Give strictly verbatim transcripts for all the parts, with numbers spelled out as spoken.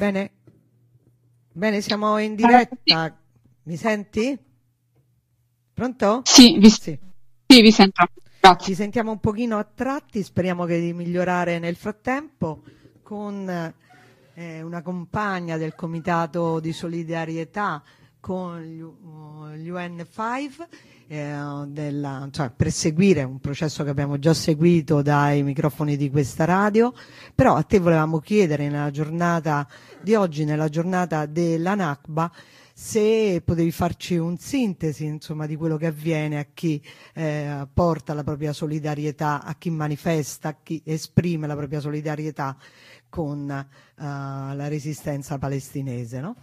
Bene, bene, siamo in diretta. Mi senti? Pronto? Sì, vi, sì. Sì, vi sento. Grazie. Ci sentiamo un pochino a tratti, speriamo che di migliorare nel frattempo con eh, una compagna del Comitato di Solidarietà con gli, uh, gli U N cinque eh, della, cioè, per seguire un processo che abbiamo già seguito dai microfoni di questa radio. Però a te volevamo chiedere nella giornata di oggi, nella giornata della Nakba, se potevi farci un sintesi, insomma, di quello che avviene a chi eh, porta la propria solidarietà, a chi manifesta, a chi esprime la propria solidarietà con uh, la resistenza palestinese, no?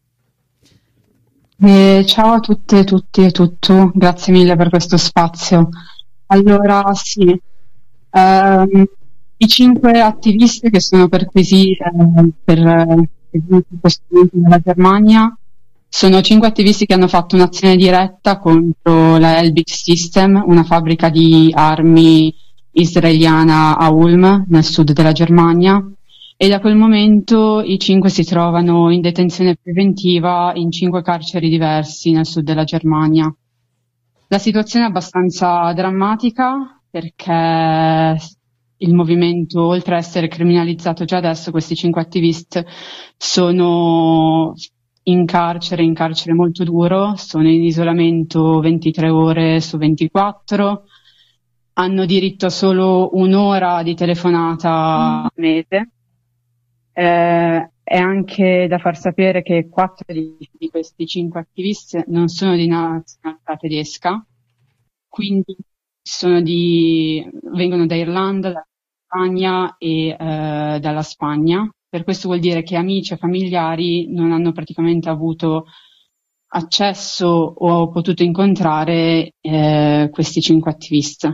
Eh, ciao a tutte e tutti e tutto, grazie mille per questo spazio. Allora, sì, ehm, i cinque attivisti che sono perquisiti eh, per eh, questo momento nella Germania sono cinque attivisti che hanno fatto un'azione diretta contro la Elbit System, una fabbrica di armi israeliana a Ulm, nel sud della Germania, e da quel momento i cinque si trovano in detenzione preventiva in cinque carceri diversi nel sud della Germania. La situazione è abbastanza drammatica perché il movimento, oltre a essere criminalizzato già adesso, questi cinque attivisti sono in carcere, in carcere molto duro, sono in isolamento ventitré ore su ventiquattro, hanno diritto a solo un'ora di telefonata al mese. Eh, è anche da far sapere che quattro di, di questi cinque attivisti non sono di nazionalità tedesca, quindi sono di, vengono da Irlanda, dalla Spagna e eh, dalla Spagna. Per questo vuol dire che amici e familiari non hanno praticamente avuto accesso o potuto incontrare eh, questi cinque attivisti.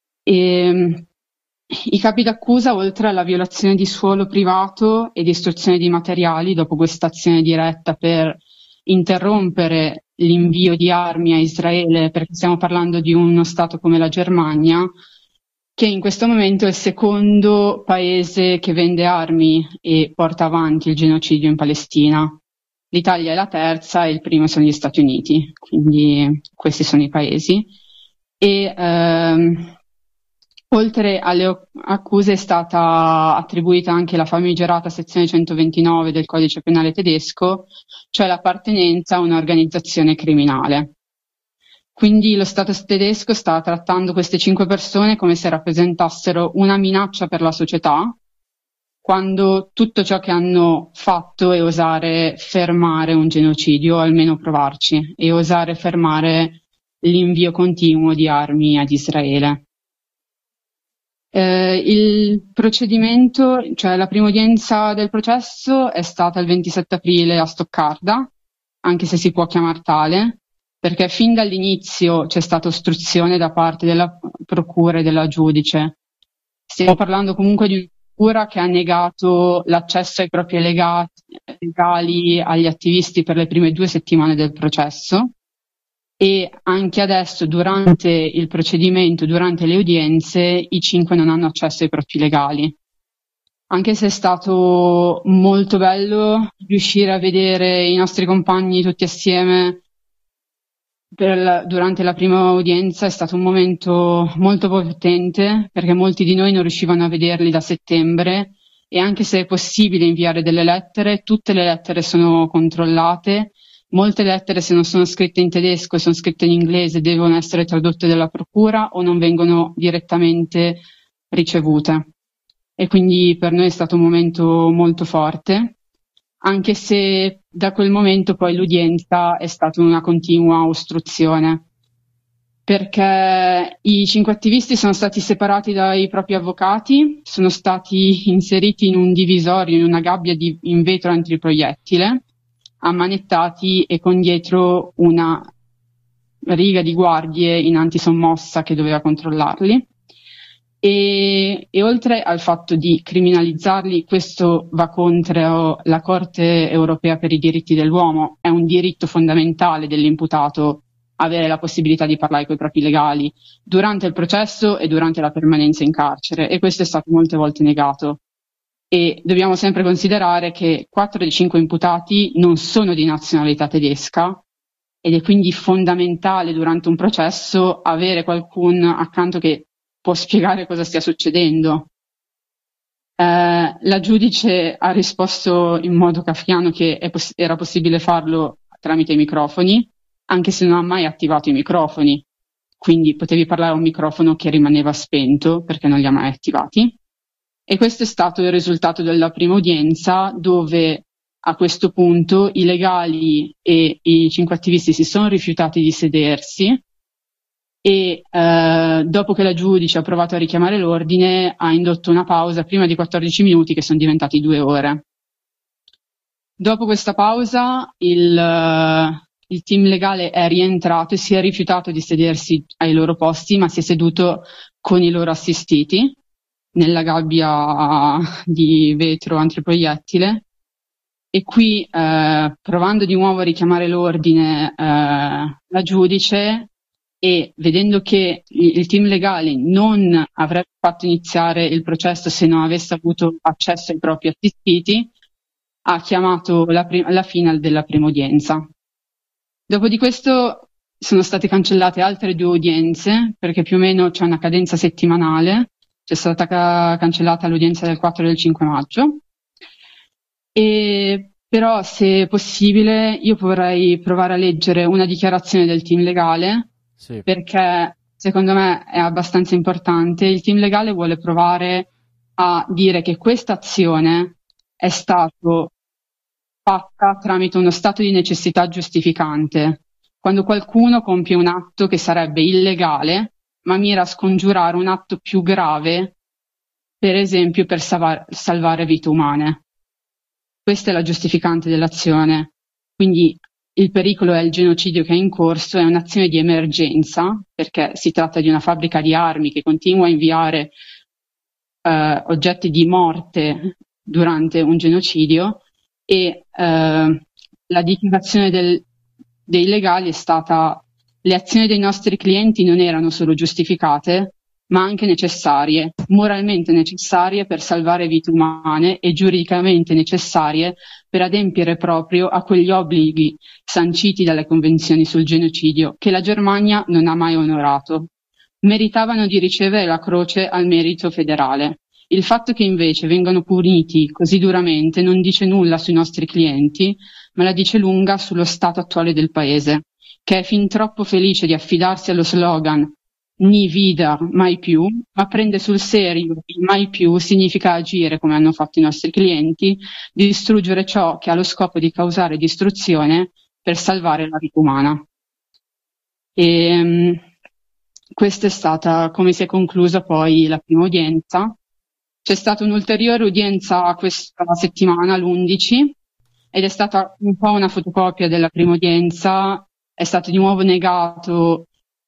E, i capi d'accusa, oltre alla violazione di suolo privato e distruzione di materiali, dopo questa azione diretta per interrompere l'invio di armi a Israele, perché stiamo parlando di uno Stato come la Germania, che in questo momento è il secondo paese che vende armi e porta avanti il genocidio in Palestina. L'Italia è la terza e il primo sono gli Stati Uniti, quindi questi sono i paesi. E ehm, oltre alle accuse è stata attribuita anche la famigerata sezione centoventinove del codice penale tedesco, cioè l'appartenenza a un'organizzazione criminale. Quindi lo Stato tedesco sta trattando queste cinque persone come se rappresentassero una minaccia per la società, quando tutto ciò che hanno fatto è osare fermare un genocidio, o almeno provarci, e osare fermare l'invio continuo di armi ad Israele. Eh, il procedimento, cioè la prima udienza del processo è stata il ventisette aprile a Stoccarda, anche se si può chiamare tale, perché fin dall'inizio c'è stata ostruzione da parte della procura e della giudice. Stiamo parlando comunque di una procura che ha negato l'accesso ai propri legati, legali agli attivisti per le prime due settimane del processo, e anche adesso durante il procedimento, durante le udienze, i cinque non hanno accesso ai propri legali. Anche se è stato molto bello riuscire a vedere i nostri compagni tutti assieme per la, durante la prima udienza, è stato un momento molto potente, perché molti di noi non riuscivano a vederli da settembre, e anche se è possibile inviare delle lettere, tutte le lettere sono controllate. Molte lettere, se non sono scritte in tedesco e sono scritte in inglese, devono essere tradotte dalla procura o non vengono direttamente ricevute. E quindi per noi è stato un momento molto forte, anche se da quel momento poi l'udienza è stata una continua ostruzione, perché i cinque attivisti sono stati separati dai propri avvocati, sono stati inseriti in un divisorio, in una gabbia di, in vetro antiproiettile, ammanettati e con dietro una riga di guardie in antisommossa che doveva controllarli. E, e oltre al fatto di criminalizzarli, questo va contro la Corte Europea per i diritti dell'uomo. È un diritto fondamentale dell'imputato avere la possibilità di parlare con i propri legali durante il processo e durante la permanenza in carcere, e questo è stato molte volte negato. e dobbiamo sempre considerare che quattro dei cinque imputati non sono di nazionalità tedesca ed è quindi fondamentale durante un processo avere qualcuno accanto che può spiegare cosa stia succedendo. Eh, la giudice ha risposto in modo kafkiano che è poss- era possibile farlo tramite i microfoni, anche se non ha mai attivato i microfoni, quindi potevi parlare a un microfono che rimaneva spento perché non li ha mai attivati. E questo è stato il risultato della prima udienza, dove a questo punto i legali e i cinque attivisti si sono rifiutati di sedersi e eh, dopo che la giudice ha provato a richiamare l'ordine ha indotto una pausa prima di quattordici minuti che sono diventati due ore. Dopo questa pausa il, uh, il team legale è rientrato e si è rifiutato di sedersi ai loro posti, ma si è seduto con i loro assistiti nella gabbia di vetro antiproiettile. E qui, eh, provando di nuovo a richiamare l'ordine, eh, la giudice, e vedendo che il team legale non avrebbe fatto iniziare il processo se non avesse avuto accesso ai propri assistiti, ha chiamato la, prim- la fine della prima udienza. Dopo di questo sono state cancellate altre due udienze, perché più o meno c'è una cadenza settimanale. C'è stata ca- cancellata l'udienza del quattro e del cinque maggio. E però, se possibile, io vorrei provare a leggere una dichiarazione del team legale, sì, perché secondo me è abbastanza importante. Il team legale vuole provare a dire che questa azione è stata fatta tramite uno stato di necessità giustificante, quando qualcuno compie un atto che sarebbe illegale, ma mira a scongiurare un atto più grave, per esempio per salvar- salvare vite umane. Questa è la giustificante dell'azione. Quindi il pericolo è il genocidio che è in corso, è un'azione di emergenza, perché si tratta di una fabbrica di armi che continua a inviare eh, oggetti di morte durante un genocidio, e eh, la dichiarazione del, dei legali è stata: le azioni dei nostri clienti non erano solo giustificate, ma anche necessarie, moralmente necessarie per salvare vite umane e giuridicamente necessarie per adempiere proprio a quegli obblighi sanciti dalle convenzioni sul genocidio che la Germania non ha mai onorato. Meritavano di ricevere la croce al merito federale. Il fatto che invece vengano puniti così duramente non dice nulla sui nostri clienti, ma la dice lunga sullo stato attuale del paese, che è fin troppo felice di affidarsi allo slogan "ni wieder", mai più, ma prende sul serio il mai più significa agire come hanno fatto i nostri clienti, distruggere ciò che ha lo scopo di causare distruzione per salvare la vita umana. E um, questa è stata come si è conclusa poi la prima udienza. C'è stata un'ulteriore udienza questa settimana, l'undici, ed è stata un po' una fotocopia della prima udienza. È stato di nuovo negato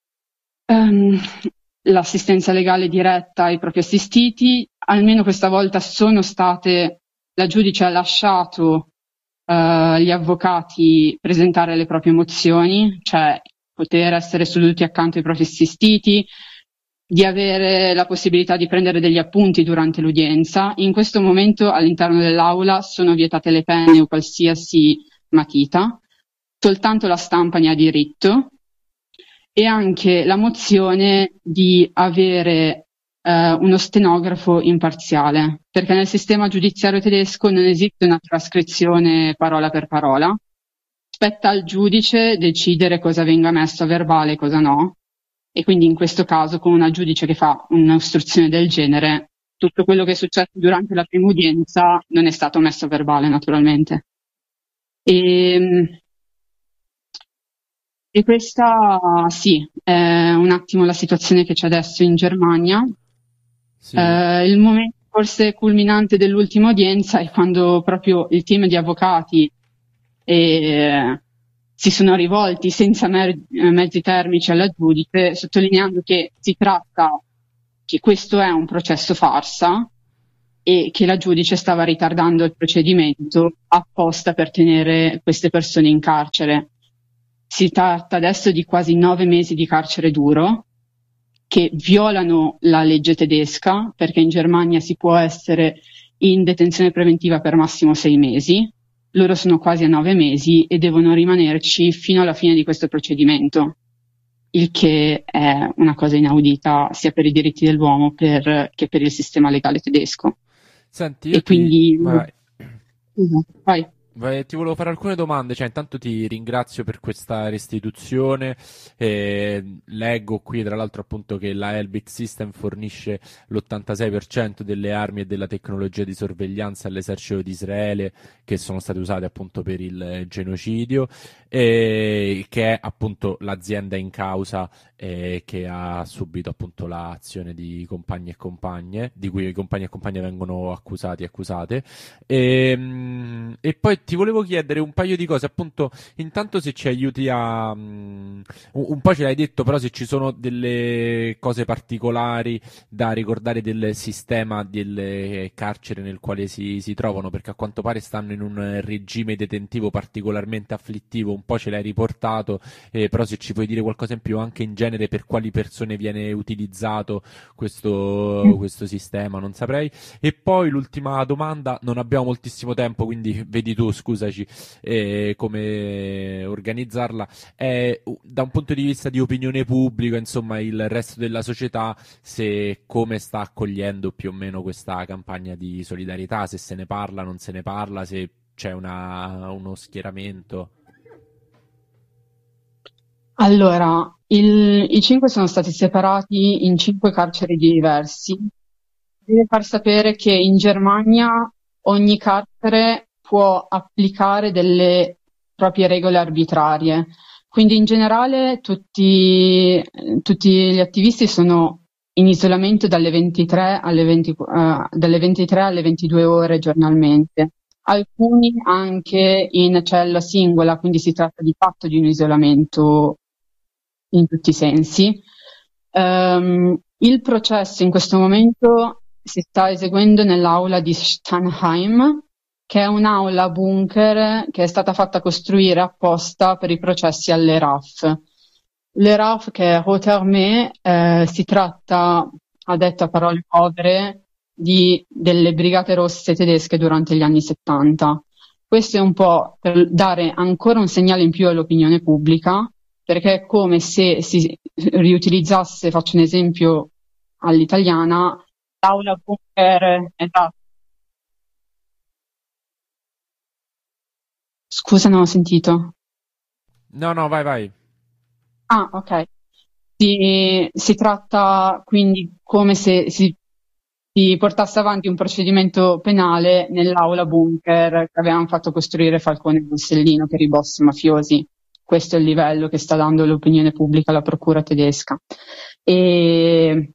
Um, l'assistenza legale diretta ai propri assistiti. Almeno questa volta sono state, la giudice ha lasciato uh, gli avvocati presentare le proprie mozioni, cioè poter essere seduti accanto ai propri assistiti, di avere la possibilità di prendere degli appunti durante l'udienza. In questo momento all'interno dell'aula sono vietate le penne o qualsiasi matita, soltanto la stampa ne ha diritto. E anche la mozione di avere eh, uno stenografo imparziale, perché nel sistema giudiziario tedesco non esiste una trascrizione parola per parola. Spetta al giudice decidere cosa venga messo a verbale e cosa no, e quindi in questo caso con una giudice che fa un'istruzione del genere, tutto quello che è successo durante la prima udienza non è stato messo a verbale, naturalmente. E, E questa, sì, è un attimo la situazione che c'è adesso in Germania. Sì. Eh, il momento forse culminante dell'ultima udienza è quando proprio il team di avvocati eh, si sono rivolti senza mer- mezzi termici alla giudice, sottolineando che si tratta, che questo è un processo farsa e che la giudice stava ritardando il procedimento apposta per tenere queste persone in carcere. Si tratta adesso di quasi nove mesi di carcere duro che violano la legge tedesca, perché in Germania si può essere in detenzione preventiva per massimo sei mesi. Loro sono quasi a nove mesi e devono rimanerci fino alla fine di questo procedimento, il che è una cosa inaudita sia per i diritti dell'uomo per, che per il sistema legale tedesco. Senti, io e ti... quindi vai. Vai. Vai, ti volevo fare alcune domande, cioè intanto ti ringrazio per questa restituzione, eh, leggo qui tra l'altro appunto che la Elbit System fornisce l'ottantasei per cento delle armi e della tecnologia di sorveglianza all'esercito di Israele che sono state usate appunto per il genocidio, eh, che è appunto l'azienda in causa eh, che ha subito appunto l'azione di compagni e compagne, di cui i compagni e compagne vengono accusati e accusate, e, e poi ti volevo chiedere un paio di cose, appunto, intanto se ci aiuti a... Um, un, un po' ce l'hai detto, però se ci sono delle cose particolari da ricordare del sistema delle carceri nel quale si, si trovano, perché a quanto pare stanno in un regime detentivo particolarmente afflittivo, un po' ce l'hai riportato, eh, però se ci puoi dire qualcosa in più anche in genere per quali persone viene utilizzato questo, questo sistema, non saprei. E poi l'ultima domanda, non abbiamo moltissimo tempo, quindi vedi tu, scusaci, eh, come organizzarla, è da un punto di vista di opinione pubblica, insomma, il resto della società, se come sta accogliendo più o meno questa campagna di solidarietà, se se ne parla, non se ne parla, se c'è una, uno schieramento. Allora, il, i cinque sono stati separati in cinque carceri diversi. Deve far sapere che in Germania ogni carcere può applicare delle proprie regole arbitrarie. Quindi in generale tutti, tutti gli attivisti sono in isolamento dalle ventitré alle, venti, uh, dalle ventitré alle ventidue ore giornalmente. Alcuni anche in cella singola, quindi si tratta di fatto di un isolamento in tutti i sensi. Um, il processo in questo momento si sta eseguendo nell'aula di Steinheim, che è un'aula bunker che è stata fatta costruire apposta per i processi alle R A F. Le R A F, che è Rote Armee, eh, si tratta, a detto a parole povere, di delle brigate rosse tedesche durante gli anni settanta. Questo è un po' per dare ancora un segnale in più all'opinione pubblica, perché è come se si riutilizzasse, faccio un esempio all'italiana, l'aula bunker, esatto. Scusa, non ho sentito. No, no, vai, vai. Ah, ok. Si, si tratta quindi come se si, si portasse avanti un procedimento penale nell'aula bunker che avevano fatto costruire Falcone e Borsellino per i boss mafiosi. Questo è il livello che sta dando l'opinione pubblica alla procura tedesca. E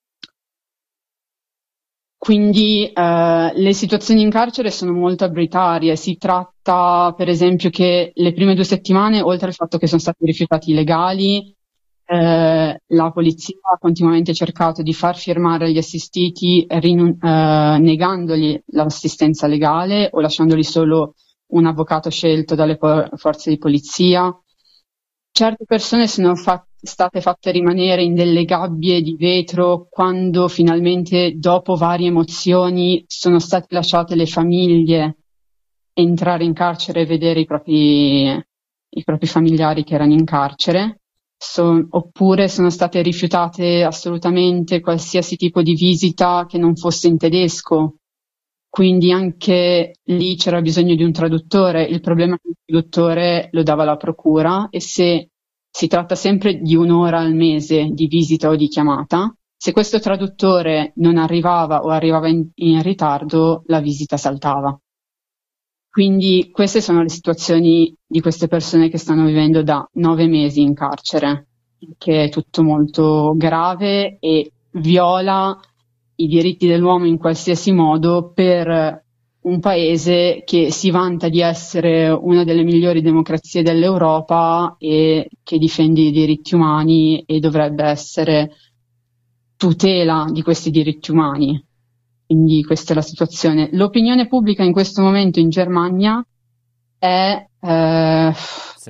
quindi eh, le situazioni in carcere sono molto arbitrarie. Si tratta, per esempio, che le prime due settimane, oltre al fatto che sono stati rifiutati i legali, eh, la polizia ha continuamente cercato di far firmare gli assistiti rinun- eh, negandogli l'assistenza legale o lasciandoli solo un avvocato scelto dalle po- forze di polizia. Certe persone sono fat- state fatte rimanere in delle gabbie di vetro quando finalmente, dopo varie emozioni, sono state lasciate le famiglie entrare in carcere e vedere i propri, i propri familiari che erano in carcere. So- oppure sono state rifiutate assolutamente qualsiasi tipo di visita che non fosse in tedesco. Quindi anche lì c'era bisogno di un traduttore. Il problema è che il traduttore lo dava la procura e se si tratta sempre di un'ora al mese di visita o di chiamata, se questo traduttore non arrivava o arrivava in, in ritardo, la visita saltava. Quindi queste sono le situazioni di queste persone che stanno vivendo da nove mesi in carcere, che è tutto molto grave e viola i diritti dell'uomo in qualsiasi modo per un paese che si vanta di essere una delle migliori democrazie dell'Europa e che difende i diritti umani e dovrebbe essere tutela di questi diritti umani. Quindi questa è la situazione. L'opinione pubblica in questo momento in Germania è... Eh,